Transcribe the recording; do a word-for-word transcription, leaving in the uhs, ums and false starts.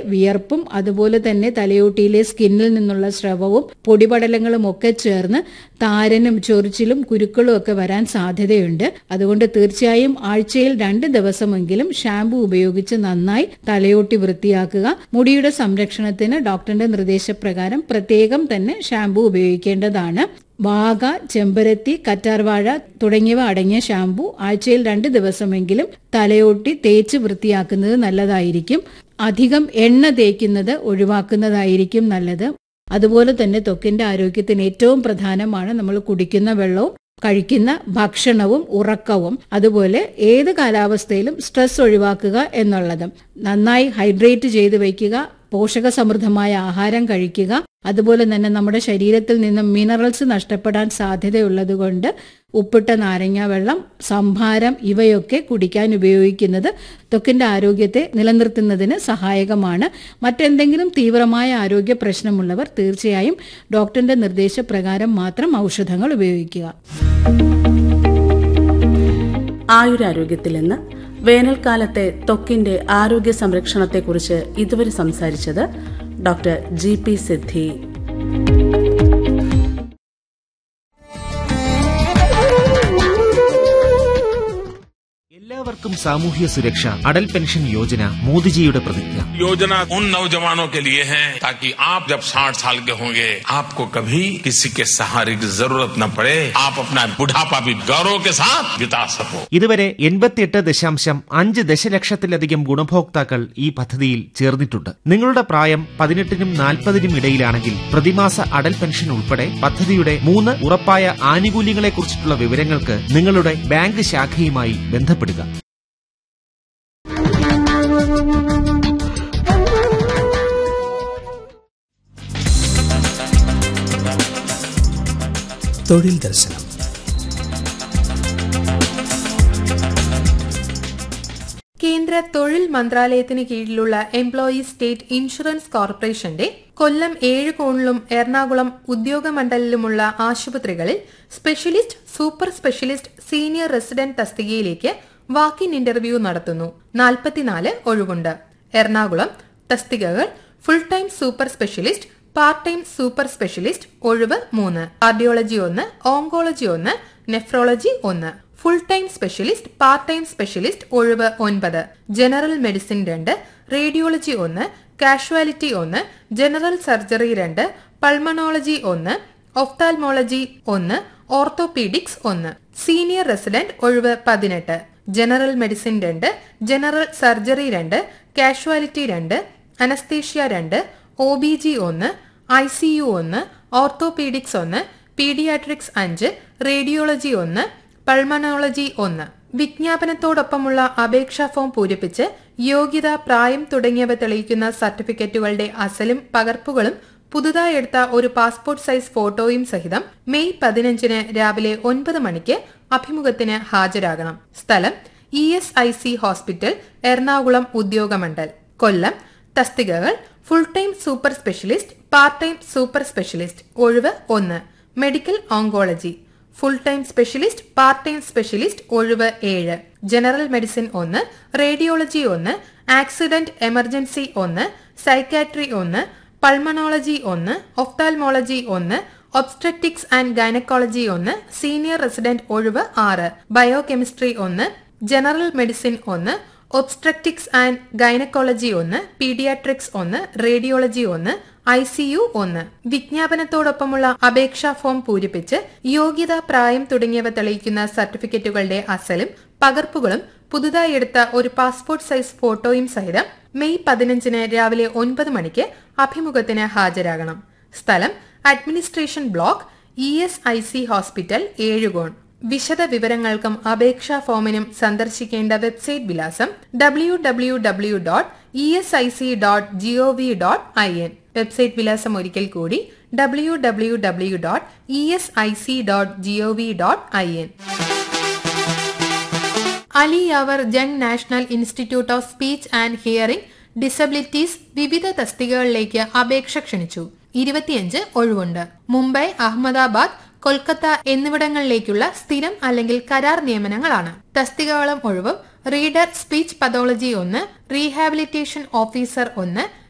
വിയർപ്പും അതുപോലെ തന്നെ തലയോട്ടിയിലെ സ്കിന്നിൽ നിന്നുള്ള സ്രവവും പൊടിപടലങ്ങളും ഒക്കെ ചേർന്ന് താരനും ചൊറിച്ചിലും കുരുക്കളും ഒക്കെ വരാൻ സാധ്യതയുണ്ട്. അതുകൊണ്ട് തീർച്ചയായും ആഴ്ചയിൽ രണ്ട് ദിവസമെങ്കിലും ഷാംപൂ ഉപയോഗിച്ച് നന്നായി തലയോട്ടി വൃത്തിയാക്കുക. മുടിയുടെ സംരക്ഷണത്തിന് ഡോക്ടറിന്റെ നിർദ്ദേശപ്രകാരം പ്രത്യേകം തന്നെ ഷാംപൂ ഉപയോഗിക്കേണ്ടതാണ്. വാഗ, ചെമ്പരത്തി, കറ്റാർവാഴ തുടങ്ങിയവ അടങ്ങിയ ഷാംപൂ ആഴ്ചയിൽ രണ്ട് ദിവസമെങ്കിലും തലയോട്ടി തേച്ച് വൃത്തിയാക്കുന്നത് നല്ലതായിരിക്കും. അധികം എണ്ണ തേക്കുന്നത് ഒഴിവാക്കുന്നതായിരിക്കും നല്ലത്. അതുപോലെ തന്നെ ത്വക്കിന്റെ ആരോഗ്യത്തിന് ഏറ്റവും പ്രധാനമാണ് നമ്മൾ കുടിക്കുന്ന വെള്ളവും കഴിക്കുന്ന ഭക്ഷണവും ഉറക്കവും. അതുപോലെ ഏത് കാലാവസ്ഥയിലും സ്ട്രെസ് ഒഴിവാക്കുക എന്നുള്ളതും. നന്നായി ഹൈഡ്രേറ്റ് ചെയ്ത് വയ്ക്കുക, പോഷക സമൃദ്ധമായ ആഹാരം കഴിക്കുക. അതുപോലെ തന്നെ നമ്മുടെ ശരീരത്തിൽ നിന്നും മിനറൽസ് നഷ്ടപ്പെടാൻ സാധ്യതയുള്ളത് കൊണ്ട് ഉപ്പിട്ട നാരങ്ങ വെള്ളം, സംഭാരം ഇവയൊക്കെ കുടിക്കാൻ ഉപയോഗിക്കുന്നത് ത്വക്കിന്റെ ആരോഗ്യത്തെ നിലനിർത്തുന്നതിന് സഹായകമാണ്. മറ്റെന്തെങ്കിലും തീവ്രമായ ആരോഗ്യ പ്രശ്നമുള്ളവർ തീർച്ചയായും ഡോക്ടറിന്റെ നിർദ്ദേശപ്രകാരം മാത്രം ഔഷധങ്ങൾ ഉപയോഗിക്കുക. ആയുരാരോഗ്യത്തിൽ നിന്ന് വേനൽക്കാലത്തെ ത്വക്കിന്റെ ആരോഗ്യ സംരക്ഷണത്തെക്കുറിച്ച് ഇതുവരെ സംസാരിച്ചത് ഡോക്ടർ ജി പി സിദ്ധി. എല്ലാവർക്കും സാമൂഹ്യ സുരക്ഷ, അടൽ പെൻഷൻ യോജന മോദിജിയുടെ പ്രതിജ്ഞ. योजना उन नौजवानों के लिए है ताकि आप जब साठ साल के होंगे आपको कभी किसी के सहारे की जरूरत न पड़े, आप अपना बुढ़ापा भी गौरव के साथ बिता सको. ഇതുവരെ എൺപത്തിയെട്ട് ദശാംശം അഞ്ച് ദശലക്ഷത്തിലധികം ഗുണഭോക്താക്കൾ ഈ പദ്ധതിയിൽ ചേർന്നിട്ടുണ്ട്. നിങ്ങളുടെ പ്രായം പതിനെട്ടിനും നാൽപ്പതിനും ഇടയിലാണെങ്കിൽ പ്രതിമാസ അടൽ പെൻഷൻ ഉൾപ്പെടെ പദ്ധതിയുടെ മൂന്ന് ഉറപ്പായ ആനുകൂല്യങ്ങളെക്കുറിച്ചിട്ടുള്ള വിവരങ്ങൾക്ക് നിങ്ങളുടെ ബാങ്ക് ശാഖയുമായി ബന്ധപ്പെടുക. തൊഴിൽ ദർശനം. കേന്ദ്ര തൊഴിൽ മന്ത്രാലയത്തിന് കീഴിലുള്ള എംപ്ലോയീസ് സ്റ്റേറ്റ് ഇൻഷുറൻസ് കോർപ്പറേഷന്റെ കൊല്ലം ഏഴുകോണിലും എറണാകുളം ഉദ്യോഗമണ്ഡലിലുമുള്ള ആശുപത്രികളിൽ specialist, super specialist, senior resident തസ്തികയിലേക്ക് വാക്കിൻ ഇന്റർവ്യൂ നടത്തുന്നു. നാൽപ്പത്തിനാല് ഒഴിവുണ്ട്. എറണാകുളം തസ്തികകൾ full time super specialist, part time super specialist ഒഴിവ് മൂന്ന്, കാർഡിയോളജി ഒന്ന്, ഓങ്കോളജി ഒന്ന്, നെഫ്രോളജി ഒന്ന്. Full time specialist, part time specialist ഒഴിവ് ഒൻപത്. ജനറൽ മെഡിസിൻ രണ്ട്, റേഡിയോളജി ഒന്ന്, കാഷ്വാലിറ്റി ഒന്ന്, ജനറൽ സർജറി രണ്ട്, പൾമണോളജി ഒന്ന്, ഒഫ്താൽമോളജി ഒന്ന്, ഓർത്തോപീഡിക്സ് ഒന്ന്. സീനിയർ റെസിഡന്റ് ഒഴിവ് പതിനെട്ട്. ജനറൽ മെഡിസിൻ രണ്ട്, ജനറൽ സർജറി രണ്ട്, കാഷ്വാലിറ്റി രണ്ട്, അനസ്തേഷ്യ രണ്ട്, ഒ ബി ജി ഒന്ന്, ഐ സി യു ഒന്ന്, ഓർത്തോപീഡിക്സ് ഒന്ന്, പീഡിയാട്രിക്സ് അഞ്ച്, റേഡിയോളജി ഒന്ന്, പൾമണോളജി ഒന്ന്. വിജ്ഞാപനത്തോടൊപ്പമുള്ള അപേക്ഷാ ഫോം പൂരിപ്പിച്ച് യോഗ്യത, പ്രായം തുടങ്ങിയവ തെളിയിക്കുന്ന സർട്ടിഫിക്കറ്റുകളുടെ അസലും പകർപ്പുകളും പുതുതായി എടുത്ത ഒരു പാസ്പോർട്ട് സൈസ് ഫോട്ടോയും സഹിതം മെയ് പതിനഞ്ചിന് രാവിലെ ഒൻപത് മണിക്ക് അഭിമുഖത്തിന് ഹാജരാകണം. സ്ഥലം E S I C hospital, Ernakulam Udyogamandal. കൊല്ലം തസ്തികകൾ full time super specialist, part time super specialist ഒഴിവ് ഒന്ന്, medical oncology. Full time specialist, part time specialist ഒഴിവ് ഏഴ്. ജനറൽ മെഡിസിൻ ഒന്ന്, റേഡിയോളജി ഒന്ന്, ആക്സിഡന്റ് എമർജൻസി ഒന്ന്, സൈക്കാട്രി ഒന്ന്, പൾമണോളജി ഒന്ന്, ഒഫ്താൽമോളജി ഒന്ന്, ഒബ്സ്ട്രറ്റിക്സ് ആൻഡ് ഗൈനക്കോളജി ഒന്ന്, സീനിയർ റെസിഡന്റ് ഒഴിവ് ആറ്. ബയോകെമിസ്ട്രി ഒന്ന്, ജനറൽ മെഡിസിൻ ഒന്ന്, ഒബ്സ്ട്രറ്റിക്സ് ആൻഡ് ഗൈനക്കോളജി ഒന്ന്, പീഡിയാട്രിക്സ് ഒന്ന്, റേഡിയോളജി ഒന്ന്, ഐ സി യു ഒന്ന്. വിജ്ഞാപനത്തോടൊപ്പമുള്ള അപേക്ഷാ ഫോം പൂരിപ്പിച്ച് യോഗ്യത, പ്രായം തുടങ്ങിയവ തെളിയിക്കുന്ന സർട്ടിഫിക്കറ്റുകളുടെ അസലും പകർപ്പുകളും പുതുതായി എടുത്ത ഒരു പാസ്പോർട്ട് സൈസ് ഫോട്ടോയും സഹിതം മെയ് പതിനഞ്ചിന് രാവിലെ ഒൻപത് മണിക്ക് അഭിമുഖത്തിന് ഹാജരാകണം. സ്ഥലം administration block, E S I C hospital, Ezhukone. വിശദ വിവരങ്ങൾക്കും അപേക്ഷാ ഫോമിനും സന്ദർശിക്കേണ്ട വെബ്സൈറ്റ് വിലാസം W W W dot E S I C dot G O V dot I N. Website വിലാസം ഒരിക്കൽ കൂടി W W W dot E S I C dot G O V dot I N. Aliyavar Jung national institute of speech and hearing disabilities വിവിധ തസ്തികകളിലേക്ക് അപേക്ഷ ക്ഷണിച്ചു. ഇരുപത്തിയഞ്ച് ഒഴിവുണ്ട്. മുംബൈ, അഹമ്മദാബാദ്, കൊൽക്കത്ത എന്നിവിടങ്ങളിലേക്കുള്ള സ്ഥിരം അല്ലെങ്കിൽ കരാർ നിയമനങ്ങളാണ്. തസ്തികകളും ഒഴിവും റീഡർ സ്പീച്ച് പതോളജി ഒന്ന്, റീഹാബിലിറ്റേഷൻ ഓഫീസർ ഒന്ന്,